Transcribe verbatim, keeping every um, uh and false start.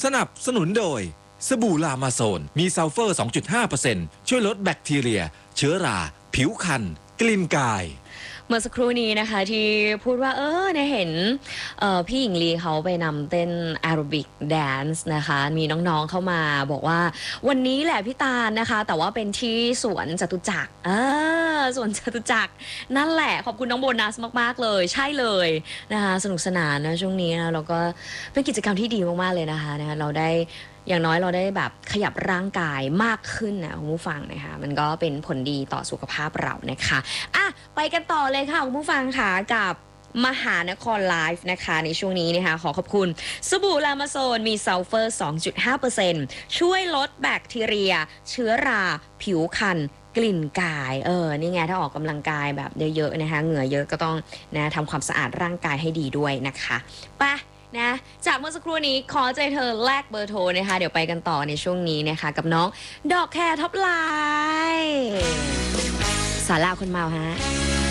สนับสนุนโดยสบู่ลามาโซนมีซัลเฟอร์ สองจุดห้าเปอร์เซ็นต์ ช่วยลดแบคทีเรียเชื้อราผิวคันกลิ่นกายเมื่อสักครู่นี้นะคะที่พูดว่าเออเนี่ยเห็นพี่หญิงลีเขาไปนำเต้นแอโรบิกแดนซ์นะคะมีน้องๆเข้ามาบอกว่าวันนี้แหละพี่ตาลนะคะแต่ว่าเป็นที่สวนจตุจักรเออสวนจตุจักรนั่นแหละขอบคุณน้องโบนัสมากๆเลยใช่เลยนะคะสนุกสนานนะช่วงนี้นะแล้วก็เป็นกิจกรรมที่ดีมากๆเลยนะคะนะคะเราได้อย่างน้อยเราได้แบบขยับร่างกายมากขึ้นนะคุณผู้ฟังนะคะมันก็เป็นผลดีต่อสุขภาพเรานะคะอ่ะไปกันต่อเลยค่ะคุณผู้ฟังค่ะกับมหานครไลฟ์นะคะในช่วงนี้นะคะขอขอบคุณสบู่ลามาโซนมีซัลเฟอร์ สองจุดห้าเปอร์เซ็นต์ ช่วยลดแบคทีเรียเชื้อราผิวคันกลิ่นกายเออนี่ไงถ้าออกกำลังกายแบบเยอะๆนะคะเหงื่อเยอะก็ต้องนะทำความสะอาดร่างกายให้ดีด้วยนะคะไปนะจากเมื่อสักครู่นี้ขอใจเธอแลกเบอร์โทรนะคะเดี๋ยวไปกันต่อในช่วงนี้นะคะกับน้องดอกแคร์ท็อปไลน์สาราคนเมาฮะ